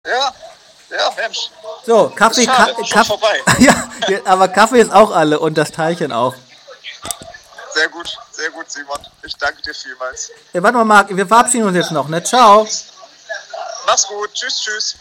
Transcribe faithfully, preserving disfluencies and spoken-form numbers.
Ja, ja, Mensch. So, Kaffee, Ka Schade, schon Kaffee. vorbei. Ja, aber Kaffee ist auch alle und das Teilchen auch. Sehr gut, sehr gut, Simon. Ich danke dir vielmals. Ja, warte mal, Marc, wir verabschieden uns jetzt noch, ne? Ciao. Mach's gut. Tschüss, tschüss.